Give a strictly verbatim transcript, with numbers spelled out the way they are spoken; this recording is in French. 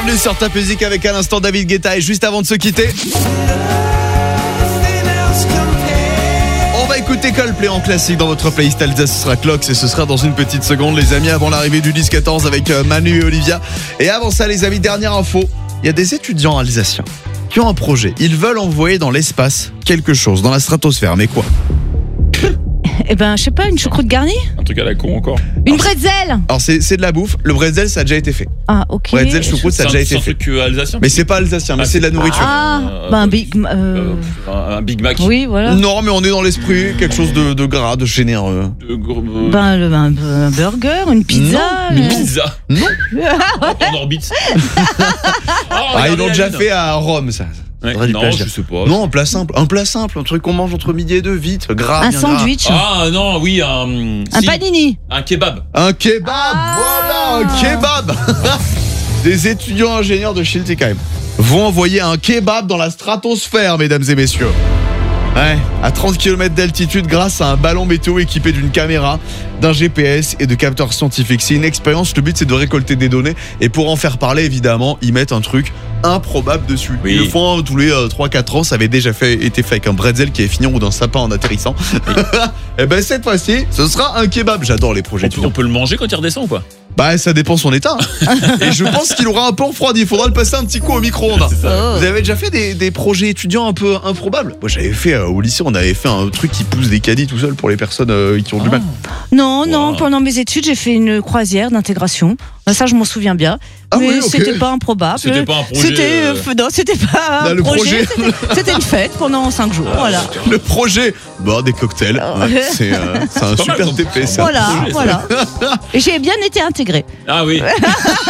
Bienvenue sur Top Music avec à l'instant David Guetta. Et juste avant de se quitter, on va écouter Coldplay en classique dans votre playlist Alsace. Ce sera Clocks et ce sera dans une petite seconde, les amis, avant l'arrivée du dix quatorze avec Manu et Olivia. Et avant ça, les amis, dernière info, il y a des étudiants alsaciens qui ont un projet. Ils veulent envoyer dans l'espace quelque chose, dans la stratosphère. Mais quoi ? Eh ben, je sais pas, une choucroute garnie ? Un truc à la con encore. Une bretzel ? Alors c'est, c'est de la bouffe. Le bretzel, ça a déjà été fait. Ah, ok. Bretzel, choucroute, ça a déjà été C'est un fait. truc euh, alsacien. Mais c'est pas alsacien, mais Ah, c'est de la nourriture. Ah, Euh, bah un Big... Euh... Euh, un, un Big Mac. Oui, voilà. Non, mais on est dans l'esprit, quelque chose de, de gras, de généreux. De gros- euh, Ben, le, un, un burger, une pizza. Non, une euh, pizza. Non. En orbite. Ah, ils l'ont déjà fait à Rome, ça. Ouais, Faudrait du non, plagiat. je sais pas. Non, un plat simple, un plat simple, un truc qu'on mange entre midi et deux, vite, gras, Un bien sandwich. Ah non, oui, un. Un si, panini. Un kebab. gras. Un kebab, Ah. voilà, un kebab. Des étudiants ingénieurs de Schiltigheim vont envoyer un kebab dans la stratosphère, mesdames et messieurs. Ouais, à trente kilomètres d'altitude grâce à un ballon météo équipé d'une caméra, d'un G P S et de capteurs scientifiques. C'est une expérience, le but c'est de récolter des données et pour en faire parler évidemment, ils mettent un truc improbable dessus. Oui. Ils le font tous les euh, trois quatre ans, ça avait déjà fait, été fait avec un bretzel qui avait fini en haut d'un sapin en atterrissant. Et ben cette fois-ci, ce sera un kebab. J'adore les projets On peut, étudiants. on peut le manger quand il redescend ou quoi? Bah ça dépend son état. hein. Et je pense qu'il aura un peu refroidi, il faudra le passer un petit coup au micro-ondes. C'est ça. Oh. Vous avez déjà fait des, des projets étudiants un peu improbables? Moi j'avais fait euh, au lycée, on avait fait un truc qui pousse des caddies tout seul pour les personnes euh, qui ont du mal. Non, non, Wow. pendant mes études, j'ai fait une croisière d'intégration. Ben, ça, je m'en souviens bien. Ah mais oui, ok. c'était pas improbable. C'était pas un projet, C'était, euh, euh, non, c'était pas Là, un le projet. projet. C'était, c'était une fête pendant cinq jours. Voilà. Le projet, bah des cocktails, ouais, c'est, euh, c'est un pas mal super comme T P ça. Voilà, projet, ça. voilà. Et j'ai bien été intégrée. Ah oui.